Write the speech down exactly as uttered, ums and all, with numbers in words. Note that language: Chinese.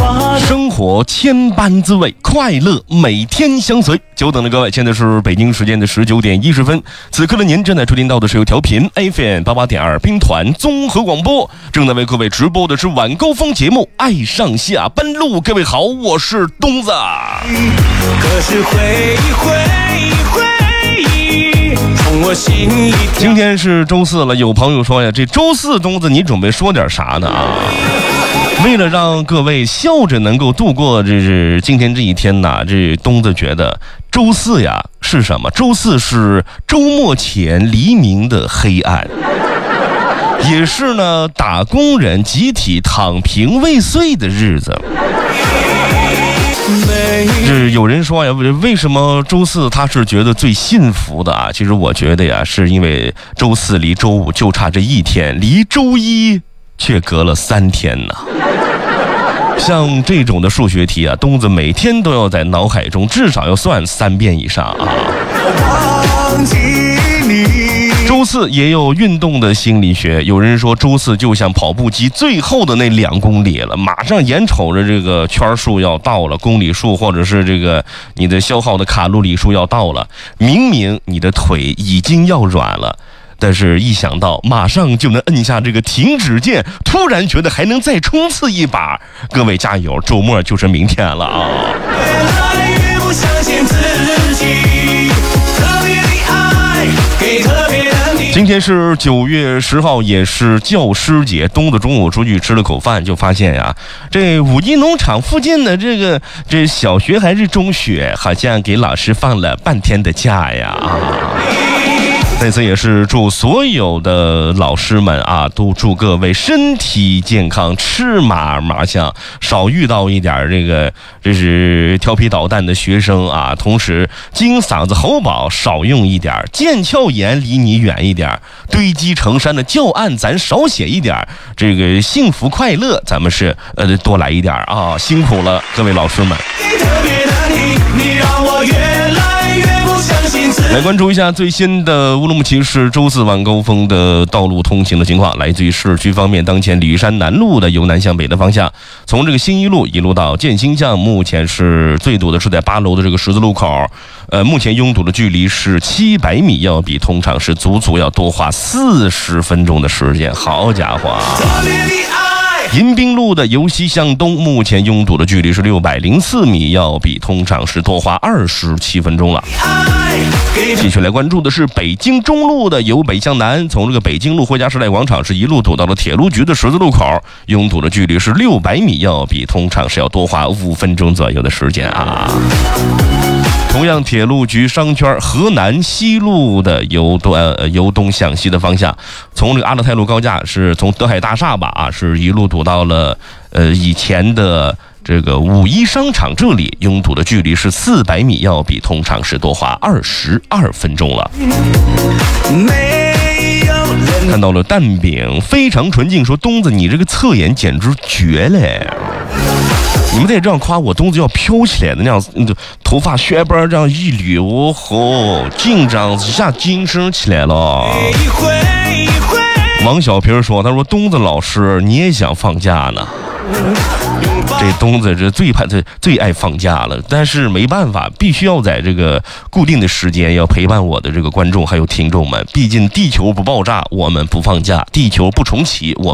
生活千般滋味，快乐每天相随。久等的各位，现在是北京时间的十九点一十分，此刻的您正在收听到的是由调频 F M 八八点二兵团综合广播正在为各位直播的是晚高峰节目《爱上下班路》。各位好，我是东子。可是回忆回忆回忆从我心里。今天是周四了，有朋友说呀，这周四东子你准备说点啥呢啊？为了让各位笑着能够度过这是今天这一天呐，这东子觉得周四呀是什么？周四是周末前黎明的黑暗，也是呢打工人集体躺平未遂的日子。这有人说呀，为什么周四他是觉得最幸福的啊？其实我觉得呀，是因为周四离周五就差这一天，离周一却隔了三天呢。像这种的数学题啊，东子每天都要在脑海中至少要算三遍以上啊。周四也有运动的心理学，有人说周四就像跑步机最后的那两公里了，马上眼瞅着这个圈数要到了，公里数或者是这个你的消耗的卡路里数要到了，明明你的腿已经要软了，但是一想到马上就能摁下这个停止键，突然觉得还能再冲刺一把。各位加油，周末就是明天了啊！越来越不相信自己，特别的爱给特别的你。今天是九月十号，也是教师节。东子中午出去吃了口饭，就发现呀，这五一农场附近的这个这小学还是中学，好像给老师放了半天的假呀啊！在此也是祝所有的老师们啊，都祝各位身体健康，吃嘛嘛香，少遇到一点这个这是调皮捣蛋的学生啊。同时金嗓子喉宝少用一点，腱鞘炎离你远一点，堆积成山的教案咱少写一点，这个幸福快乐咱们是呃多来一点啊。辛苦了各位老师们。特别的你，你让我越来越不相信自己。来关注一下最新的乌鲁木齐市周四晚高峰的道路通行的情况。来自于市区方面，当前李山南路的由南向北的方向，从这个新一路一路到建新巷，目前是最堵的是在八楼的这个十字路口，呃，目前拥堵的距离是七百米，要比通常是足足要多花四十分钟的时间。好家伙啊！迎宾路的由西向东，目前拥堵的距离是六百零四米，要比通常是多花二十七分钟了。继续来关注的是北京中路的由北向南，从这个北京路汇佳时代广场是一路堵到了铁路局的十字路口，拥堵的距离是六百米，要比通常是要多花五分钟左右的时间啊。同样，铁路局商圈河南西路的由东呃由东向西的方向，从这个阿勒泰路高架是从德海大厦吧啊，是一路堵到了呃以前的这个五一商场这里，拥堵的距离是四百米，要比通常是多花二十二分钟了。看到了蛋饼非常纯净，说东子你这个侧颜简直绝嘞！你们得这样夸我，东子要飘起来的那样，头发旋瓣这样一捋，哦吼，紧张一下精神起来了。王小平说，他说东子老师你也想放假呢？这东子这最怕最最爱放假了，但是没办法，必须要在这个固定的时间要陪伴我的这个观众还有听众们。毕竟地球不爆炸，我们不放假；地球不重启，我